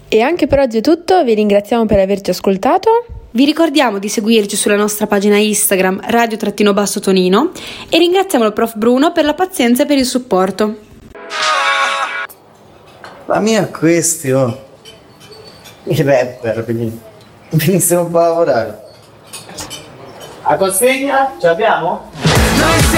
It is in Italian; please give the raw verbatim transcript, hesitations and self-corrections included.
E anche per oggi è tutto, vi ringraziamo per averci ascoltato. Vi ricordiamo di seguirci sulla nostra pagina Instagram radio-basso Tonino e ringraziamo il prof Bruno per la pazienza e per il supporto. La mia questione, i rapper, venissero un po' a lavorare. A consegna ce l'abbiamo?